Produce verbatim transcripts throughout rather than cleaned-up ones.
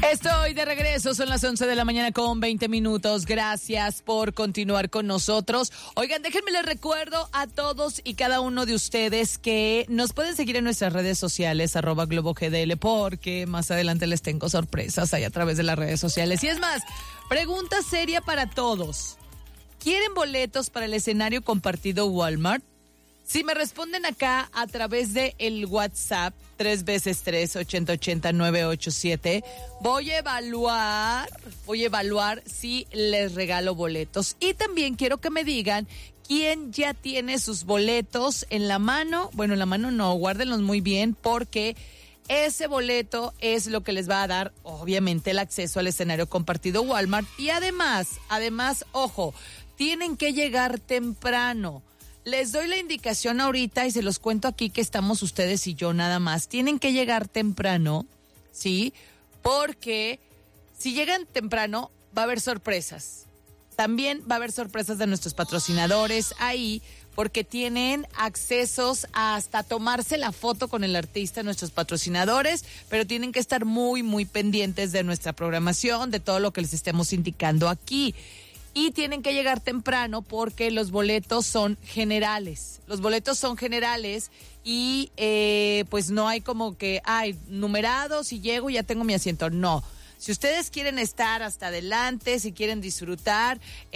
Estoy de regreso, son las once de la mañana con veinte minutos. Gracias por continuar con nosotros. Oigan, déjenme les recuerdo a todos y cada uno de ustedes que nos pueden seguir en nuestras redes sociales, arroba Globo G D L, porque más adelante les tengo sorpresas ahí a través de las redes sociales. Y es más, pregunta seria para todos. ¿Quieren boletos para el escenario compartido Walmart? Si me responden acá a través de el WhatsApp, tres veces tres, ochenta ochenta, nueve ocho siete, voy a evaluar, voy a evaluar si les regalo boletos. Y también quiero que me digan quién ya tiene sus boletos en la mano. Bueno, en la mano no, guárdenlos muy bien porque ese boleto es lo que les va a dar, obviamente, el acceso al escenario compartido Walmart. Y además, además, ojo, tienen que llegar temprano. Les doy la indicación ahorita y se los cuento aquí que estamos ustedes y yo nada más. Tienen que llegar temprano, ¿sí? Porque si llegan temprano va a haber sorpresas. También va a haber sorpresas de nuestros patrocinadores ahí porque tienen accesos a hasta tomarse la foto con el artista, nuestros patrocinadores, pero tienen que estar muy, muy pendientes de nuestra programación, de todo lo que les estemos indicando aquí. Y tienen que llegar temprano porque los boletos son generales. Los boletos son generales y eh, pues no hay como que, ay, numerados, si llego ya tengo mi asiento. No. Si ustedes quieren estar hasta adelante, si quieren disfrutar,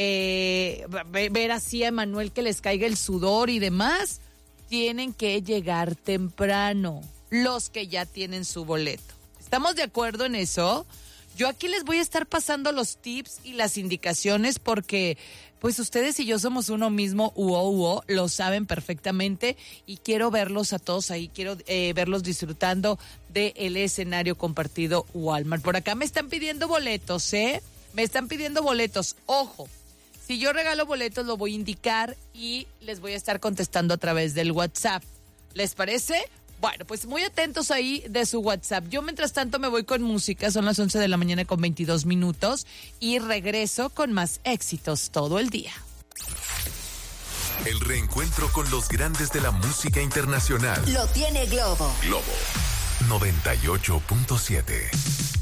eh, ver así a Emanuel que les caiga el sudor y demás, tienen que llegar temprano. Los que ya tienen su boleto. ¿Estamos de acuerdo en eso? Yo aquí les voy a estar pasando los tips y las indicaciones porque pues ustedes y yo somos uno mismo, uo, uo, lo saben perfectamente y quiero verlos a todos ahí, quiero eh, verlos disfrutando del escenario compartido Walmart. Por acá me están pidiendo boletos, ¿eh? Me están pidiendo boletos, ojo, si yo regalo boletos lo voy a indicar y les voy a estar contestando a través del WhatsApp. ¿Les parece? Bueno, pues muy atentos ahí de su WhatsApp. Yo mientras tanto me voy con música, son las once de la mañana con veintidós minutos y regreso con más éxitos todo el día. El reencuentro con los grandes de la música internacional. Lo tiene Globo. Globo noventa y ocho punto siete.